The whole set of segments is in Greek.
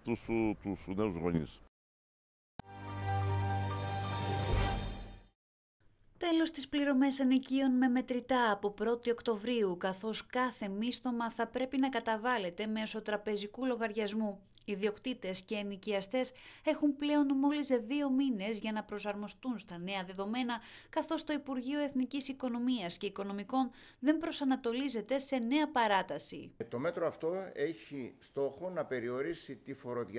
αυτούς τους νέους γονείς. Τέλος στις πληρωμές ενοικίων με μετρητά από 1η Οκτωβρίου, καθώς κάθε μίστομα θα πρέπει να καταβάλλεται μέσω τραπεζικού λογαριασμού. Οι ιδιοκτήτες και ενοικιαστές έχουν πλέον μόλις 2 μήνες για να προσαρμοστούν στα νέα δεδομένα, καθώς το Υπουργείο Εθνικής Οικονομίας και Οικονομικών δεν προσανατολίζεται σε νέα παράταση. Το μέτρο αυτό έχει στόχο να περιορίσει τη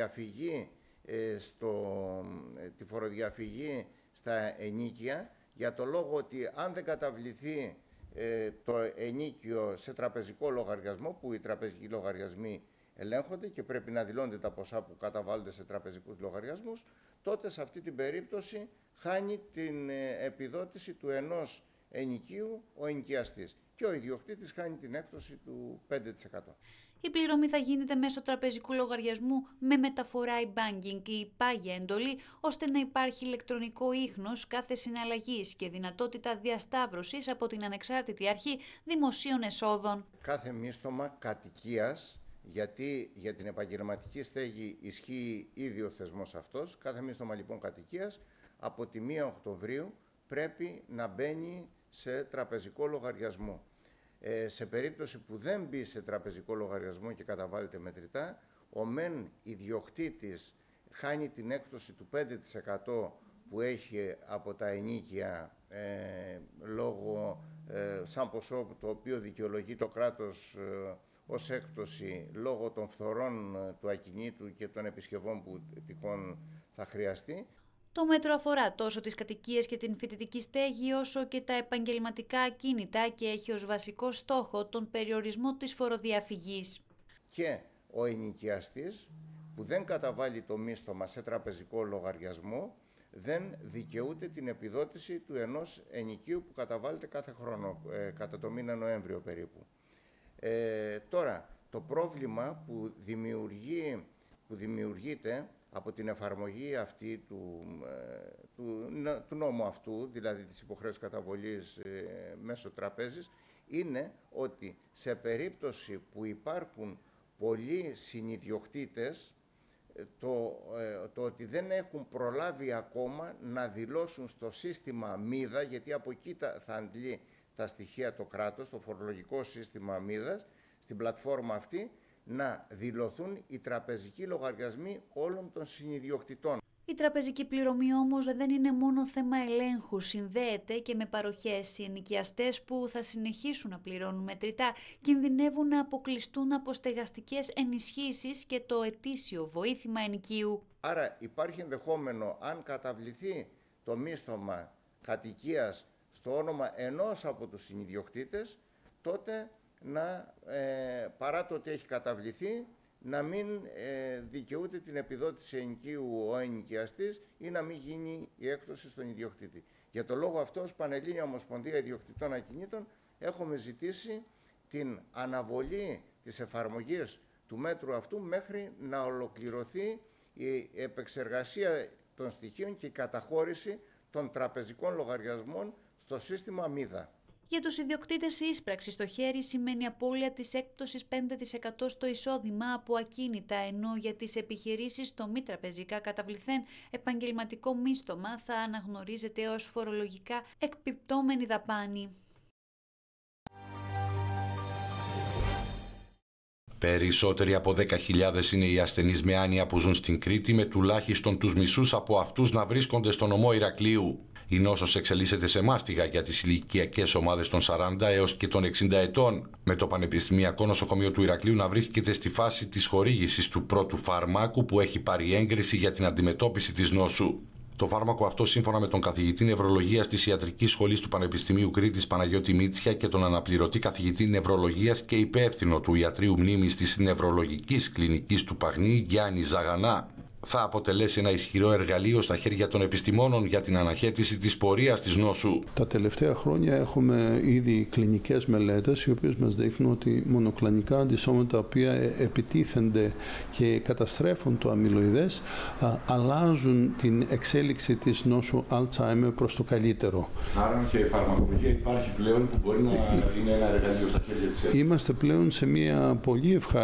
φοροδιαφυγή στα ενοίκια, για το λόγο ότι αν δεν καταβληθεί το ενοίκιο σε τραπεζικό λογαριασμό, που οι τραπεζικοί λογαριασμοί ελέγχονται και πρέπει να δηλώνται τα ποσά που καταβάλλονται σε τραπεζικούς λογαριασμούς, τότε σε αυτή την περίπτωση χάνει την επιδότηση του ενός ενοικίου ο ενοικιαστής και ο ιδιοκτήτης χάνει την έκπτωση του 5%. Η πληρωμή θα γίνεται μέσω τραπεζικού λογαριασμού με μεταφορά e-banking ή πάγια εντολή, ώστε να υπάρχει ηλεκτρονικό ίχνος κάθε συναλλαγής και δυνατότητα διασταύρωσης από την Ανεξάρτητη Αρχή Δημοσίων Εσόδων. Κάθε μίστομα κατοικίας, γιατί για την επαγγελματική στέγη ισχύει ήδη ο θεσμός αυτός, κάθε μίστομα λοιπόν κατοικίας από τη 1 Οκτωβρίου πρέπει να μπαίνει σε τραπεζικό λογαριασμό. Σε περίπτωση που δεν μπει σε τραπεζικό λογαριασμό και καταβάλλεται μετρητά, ο μεν ιδιοκτήτης χάνει την έκπτωση του 5% που έχει από τα ενοίκια λόγω σαν ποσό το οποίο δικαιολογεί το κράτος ως έκπτωση λόγω των φθορών του ακινήτου και των επισκευών που τυχόν θα χρειαστεί. Το μέτρο αφορά τόσο τις κατοικίες και την φοιτητική στέγη όσο και τα επαγγελματικά ακίνητα και έχει ως βασικό στόχο τον περιορισμό της φοροδιαφυγής. Και ο ενοικιαστής που δεν καταβάλει το μίστομα σε τραπεζικό λογαριασμό δεν δικαιούται την επιδότηση του ενός ενοικίου που καταβάλλεται κάθε χρόνο, κατά το μήνα Νοέμβριο περίπου. Τώρα, το πρόβλημα που δημιουργείται από την εφαρμογή αυτή του νόμου αυτού, δηλαδή της υποχρέωσης καταβολής μέσω τραπέζης, είναι ότι σε περίπτωση που υπάρχουν πολλοί συνιδιοκτήτες, το ότι δεν έχουν προλάβει ακόμα να δηλώσουν στο σύστημα μίδα, γιατί από εκεί θα αντλεί τα στοιχεία το κράτος, το φορολογικό σύστημα μίδας, στην πλατφόρμα αυτή, να δηλωθούν οι τραπεζικοί λογαριασμοί όλων των συνιδιοκτητών. Η τραπεζική πληρωμή όμως δεν είναι μόνο θέμα ελέγχου, συνδέεται και με παροχές. Οι ενοικιαστές που θα συνεχίσουν να πληρώνουν μετρητά κινδυνεύουν να αποκλειστούν από στεγαστικές ενισχύσεις και το ετήσιο βοήθημα ενοικίου. Άρα υπάρχει ενδεχόμενο, αν καταβληθεί το μίστομα κατοικίας στο όνομα ενός από τους συνιδιοκτήτες, τότε παρά το ότι έχει καταβληθεί, να μην δικαιούται την επιδότηση ενοικίου ο ενοικιαστής ή να μην γίνει η έκπτωση στον ιδιοκτήτη. Για το λόγο αυτό, ως Πανελλήνια Ομοσπονδία Ιδιοκτητών Ακινήτων, έχουμε ζητήσει την αναβολή της εφαρμογής του μέτρου αυτού μέχρι να ολοκληρωθεί η επεξεργασία των στοιχείων και η καταχώρηση των τραπεζικών λογαριασμών στο σύστημα μίδα. Για τους ιδιοκτήτες η είσπραξη στο χέρι σημαίνει απώλεια της έκπτωσης 5% στο εισόδημα από ακίνητα, ενώ για τις επιχειρήσεις το μη τραπεζικά καταβληθέν επαγγελματικό μίστομα θα αναγνωρίζεται ως φορολογικά εκπιπτόμενη δαπάνη. Περισσότεροι από 10.000 είναι οι ασθενείς με άνοια που ζουν στην Κρήτη, με τουλάχιστον τους μισούς από αυτούς να βρίσκονται στο νομό Ηρακλείου. Η νόσος εξελίσσεται σε μάστιγα για τις ηλικιακές ομάδες των 40 έως και των 60 ετών, με το Πανεπιστημιακό Νοσοκομείο του Ηρακλείου να βρίσκεται στη φάση της χορήγησης του πρώτου φαρμάκου που έχει πάρει έγκριση για την αντιμετώπιση της νόσου. Το φάρμακο αυτό, σύμφωνα με τον καθηγητή νευρολογίας της Ιατρικής Σχολής του Πανεπιστημίου Κρήτης Παναγιώτη Μίτσια και τον αναπληρωτή καθηγητή νευρολογίας και υπεύθυνο του Ιατρείου Μνήμης της Νευρολογικής Κλινικής του Παγνή Γιάννη Ζαγανά, θα αποτελέσει ένα ισχυρό εργαλείο στα χέρια των επιστημόνων για την αναχέτηση της πορείας της νόσου. Τα τελευταία χρόνια έχουμε ήδη κλινικές μελέτες οι οποίες μας δείχνουν ότι μονοκλονικά αντισώματα τα οποία επιτίθενται και καταστρέφουν το αμυλοειδές αλλάζουν την εξέλιξη της νόσου Alzheimer προς το καλύτερο. Άρα και η φαρμακολογία υπάρχει πλέον που μπορεί να είναι ένα εργαλείο στα χέρια της. Είμαστε πλέον σε μια πολύ ευχάριστη